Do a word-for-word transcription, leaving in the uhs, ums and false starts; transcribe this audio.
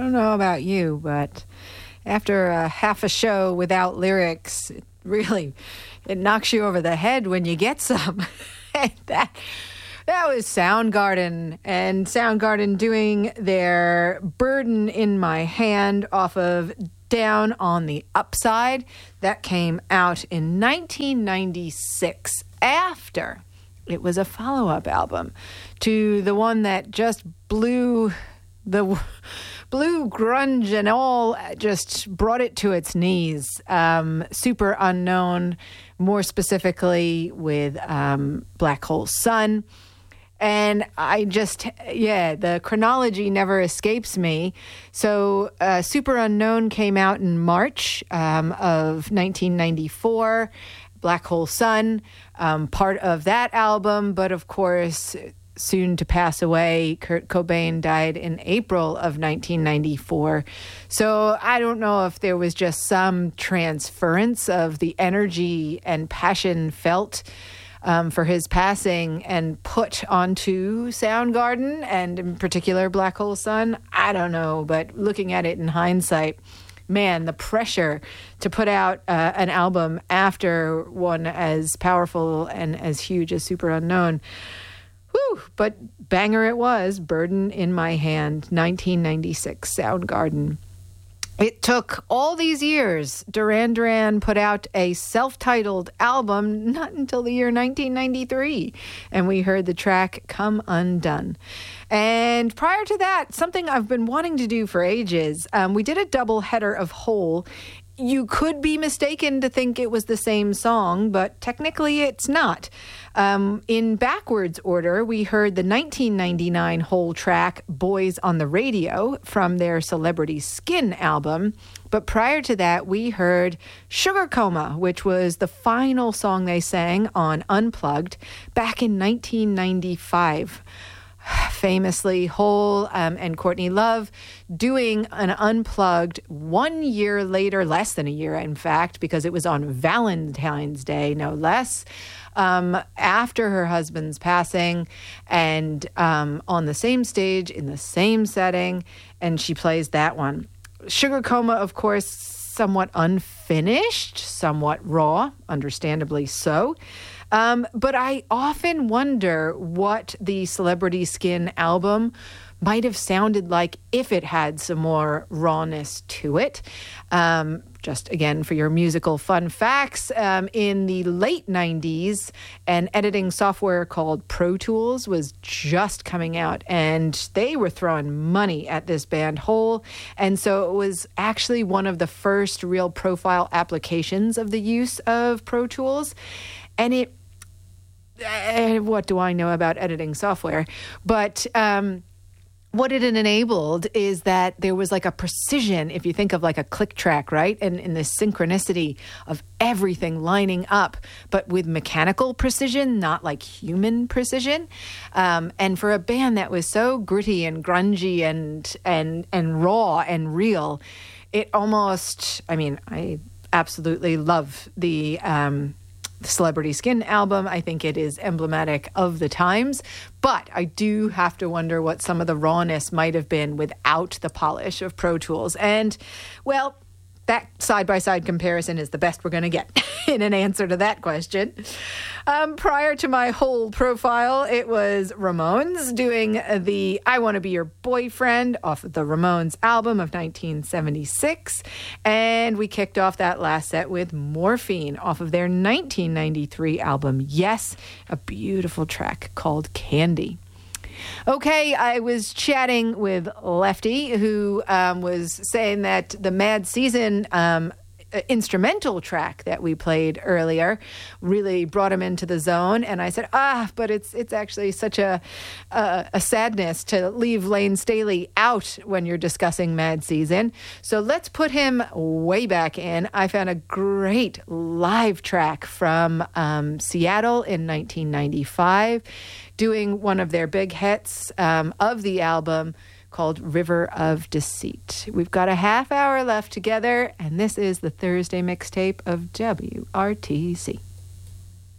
don't know about you, but after a half a show without lyrics, it really, it knocks you over the head when you get some. that that was Soundgarden, and Soundgarden doing their Burden in My Hand off of Down on the Upside. That came out in nineteen ninety-six, after it was a follow-up album to the one that just blew the blew grunge and all, just brought it to its knees. Um, Super Unknown, more specifically with um, Black Hole Sun. And I just, yeah, the chronology never escapes me. So uh, Super Unknown came out in March um, of nineteen ninety-four. Black Hole Sun, um, part of that album, but of course, soon to pass away, Kurt Cobain died in April of nineteen ninety-four. So I don't know if there was just some transference of the energy and passion felt um, for his passing and put onto Soundgarden, and in particular Black Hole Sun. I don't know, but looking at it in hindsight, man, the pressure to put out uh, an album after one as powerful and as huge as Super Unknown. Whew, but banger it was. Burden in My Hand, nineteen ninety-six, Soundgarden. It took all these years. Duran Duran put out a self-titled album not until the year nineteen ninety-three, and we heard the track Come Undone. And prior to that, something I've been wanting to do for ages, um, we did a double header of Hole. You could be mistaken to think it was the same song, but technically it's not. Um, in backwards order, we heard the nineteen ninety-nine Hole track, Boys on the Radio, from their Celebrity Skin album. But prior to that, we heard Sugar Coma, which was the final song they sang on Unplugged back in nineteen ninety-five. Famously, Hole um, and Courtney Love doing an Unplugged one year later, less than a year, in fact, because it was on Valentine's Day, no less, um, after her husband's passing, and um, on the same stage, in the same setting, and she plays that one. Sugar Coma, of course, somewhat unfinished, somewhat raw, understandably so. Um, but I often wonder what the Celebrity Skin album might have sounded like if it had some more rawness to it. Um, just again, for your musical fun facts, um, in the late nineties, an editing software called Pro Tools was just coming out, and they were throwing money at this band Hole. And so it was actually one of the first real profile applications of the use of Pro Tools. And it Uh, what do I know about editing software? But um, what it enabled is that there was like a precision, if you think of like a click track, right? And in this synchronicity of everything lining up, but with mechanical precision, not like human precision. Um, and for a band that was so gritty and grungy and and and raw and real, it almost, I mean, I absolutely love the Um, The Celebrity Skin album. I think it is emblematic of the times, but I do have to wonder what some of the rawness might have been without the polish of Pro Tools. And, well, that side-by-side comparison is the best we're going to get in an answer to that question. Um, prior to my Hole profile, it was Ramones doing the I Want to Be Your Boyfriend off of the Ramones album of nineteen seventy-six. And we kicked off that last set with Morphine off of their nineteen ninety-three album, Yes, a beautiful track called Candy. Okay, I was chatting with Lefty, who um, was saying that the Mad Season um, instrumental track that we played earlier really brought him into the zone. And I said, ah, but it's it's actually such a, a, a sadness to leave Lane Staley out when you're discussing Mad Season. So let's put him way back in. I found a great live track from um, Seattle in nineteen ninety-five, doing one of their big hits um, of the album called River of Deceit. We've got a half hour left together, and this is the Thursday mixtape of W R T C.